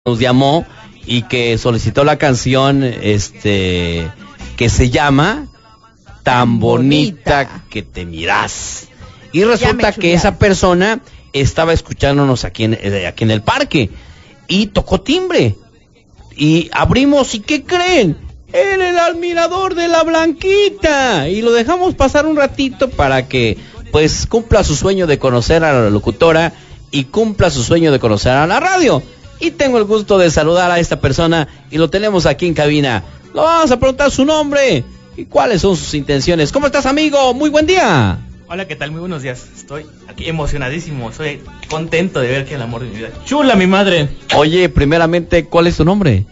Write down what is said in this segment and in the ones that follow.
nos llamó y que solicitó la canción que se llama Tan bonita que te miras. Y resulta que esa persona estaba escuchándonos aquí en el parque y tocó timbre. Y abrimos, ¿y qué creen? Era el admirador de la Blanquita. Y lo dejamos pasar un ratito para que pues cumpla su sueño de conocer a la locutora y cumpla su sueño de conocer a la radio. Y tengo el gusto de saludar a esta persona y lo tenemos aquí en cabina. Lo vamos a preguntar su nombre y cuáles son sus intenciones. ¿Cómo estás, amigo? Muy buen día. Hola, ¿qué tal? Muy buenos días. Estoy aquí emocionadísimo. Estoy contento de ver que el amor de mi vida. ¡Chula, mi madre! Oye, primeramente, ¿cuál es tu nombre?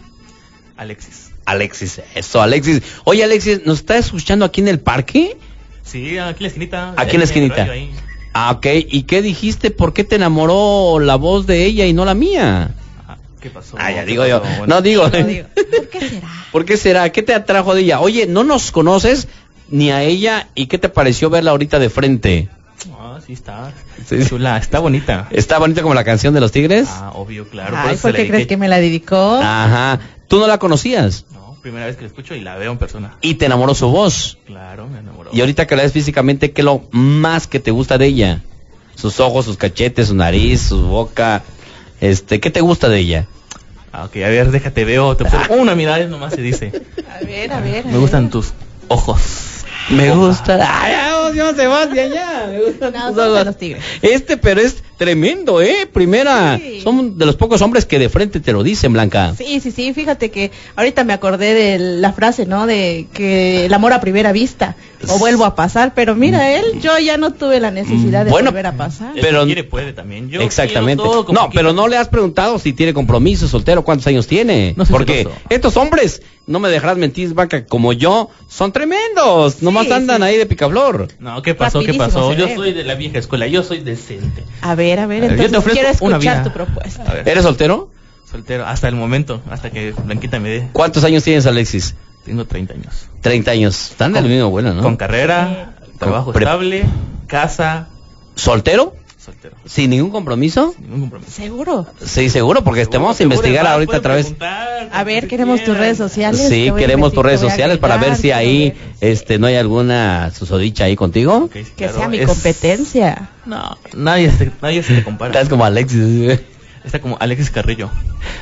Alexis. Alexis, eso, Alexis. Oye, Alexis, ¿nos estás escuchando aquí en el parque? Sí, aquí en la esquinita. Aquí en la esquinita. Ah, ok. ¿Y qué dijiste? ¿Por qué te enamoró la voz de ella y no la mía? ¿Qué pasó? Ah, ya digo yo. Bueno, no digo. ¿Por qué será? ¿Por qué será? ¿Qué te atrajo de ella? Oye, ¿no nos conoces ni a ella? ¿Y qué te pareció verla ahorita de frente? Ah, sí está. Sí. Chula, está bonita. ¿Está bonita como la canción de los Tigres? Ah, obvio, claro. Ay, ¿por qué crees que me la dedicó? Ajá. ¿Tú no la conocías? No, primera vez que la escucho y la veo en persona. ¿Y te enamoró su voz? Claro, me enamoró. Y ahorita que la ves físicamente, ¿qué es lo más que te gusta de ella? Sus ojos, sus cachetes, su nariz, su boca. ¿Qué te gusta de ella? Ah, ok, a ver, déjate, veo. Una mirada nomás se dice. A ver. Me gustan tus ojos. Me gusta. Ay, Dios, Sebastián, ya. Me gustan tus ojos. De los Tigres. Pero es tremendo, Primera. Sí. Son de los pocos hombres que de frente te lo dicen, Blanca. Sí. Fíjate que ahorita me acordé de la frase, ¿no? De que el amor a primera vista. O vuelvo a pasar. Pero mira, yo ya no tuve la necesidad de volver a pasar. Pero si quiere, puede también. Yo exactamente. No, pero no le has preguntado si tiene compromiso, soltero, cuántos años tiene. No sé. Porque estos hombres, no me dejarás mentir, Blanca, como yo, son tremendos. Sí, nomás andan ahí de picaflor. No, ¿qué pasó? Rapidísimo Yo soy de la vieja escuela, yo soy decente. A ver, entonces yo te ofrezco quiero una escuchar vida. tu propuesta. A ver. ¿Eres soltero? Soltero, hasta el momento, hasta que Blanquita me dé. ¿Cuántos años tienes, Alexis? Tengo 30 años. 30 años. Están del mismo vuelo, ¿no? Con carrera, trabajo estable, casa. ¿Soltero? Soltero. ¿Sin ningún compromiso? Sin ningún compromiso. ¿Seguro? Sí, seguro, porque vamos a investigar ahorita a través. A ver, queremos tus redes sociales. Sí, queremos tus redes sociales para ver si ahí no hay alguna susodicha ahí contigo. Okay, sí, que claro, sea mi competencia. No, nadie se le compara. Estás como Alexis. Está como Alexis Carrillo.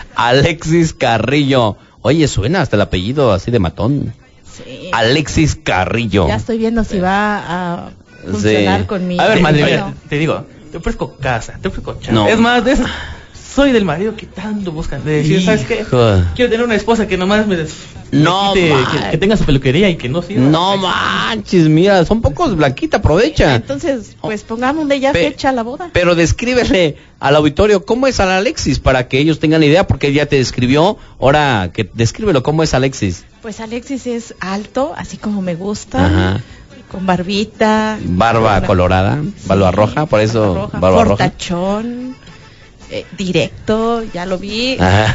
Alexis Carrillo. Oye, suena hasta el apellido así de matón. Sí. Alexis Carrillo. Ya estoy viendo si va a funcionar con mi... A ver, madre mía, bueno. te digo, te ofrezco casa, te ofrezco chamba. No. Es más, soy del marido que tanto buscan. De decir, ¿sabes qué? Quiero tener una esposa que nomás No, que tenga su peluquería y que no sirva. No manches, mira, son pocos, Blanquita, aprovecha. Entonces, pues pongámosle ya fecha a la boda. Pero descríbele al auditorio cómo es al Alexis para que ellos tengan idea, porque él ya te describió. Ahora, descríbelo, ¿cómo es Alexis? Pues Alexis es alto, así como me gusta. Ajá. Con barbita. Barba colorada, barba roja, por eso barba roja. Fortachón, directo, ya lo vi. Ajá.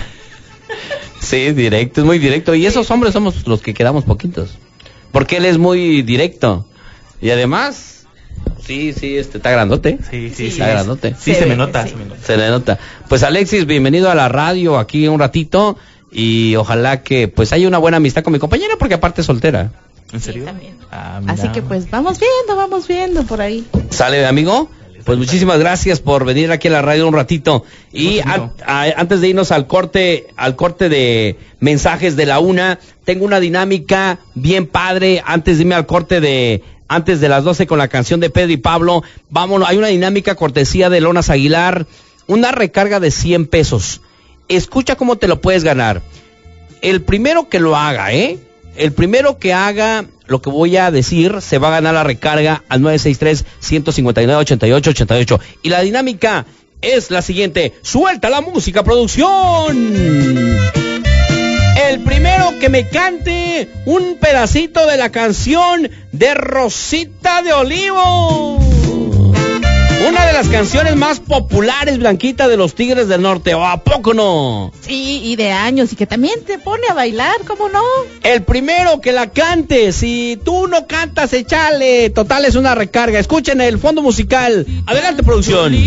Sí, directo, es muy directo. Y esos hombres somos los que quedamos poquitos. Porque él es muy directo. Y además, sí, está grandote. Sí, está grandote. Sí, se me nota. Se le nota. Pues Alexis, bienvenido a la radio aquí un ratito. Y ojalá que pues haya una buena amistad con mi compañera, porque aparte es soltera. ¿En serio? Sí, también. Mira. Así que pues vamos viendo por ahí. ¿Sale, amigo? Pues muchísimas gracias por venir aquí a la radio un ratito. Y antes de irnos al corte de mensajes de la una, tengo una dinámica bien padre. Antes de irme al corte antes de las 12 con la canción de Pedro y Pablo, vámonos, hay una dinámica cortesía de Lonas Aguilar, una recarga de 100 pesos. Escucha cómo te lo puedes ganar. El primero que lo haga, el primero que haga lo que voy a decir se va a ganar la recarga al 963-159-8888. Y la dinámica es la siguiente. ¡Suelta la música, producción! El primero que me cante un pedacito de la canción de Rosita de Olivo. Una de las canciones más populares, Blanquita, de los Tigres del Norte, ¿o a poco no? Sí, y de años, y que también te pone a bailar, ¿cómo no? El primero que la cante, si tú no cantas, échale, total es una recarga. Escuchen el fondo musical. Adelante, producción.